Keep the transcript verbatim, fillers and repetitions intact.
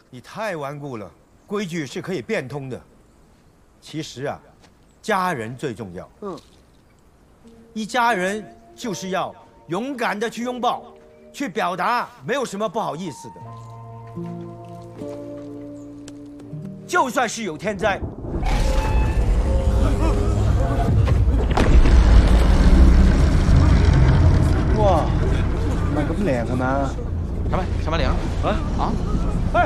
你太顽固了，规矩是可以变通的。其实啊，家人最重要。嗯，一家人就是要勇敢的去拥抱，去表达，没有什么不好意思的。就算是有天灾。 哇，มันก็แรงขนาดทำไมทำไมเหลียงฮะอ๋อ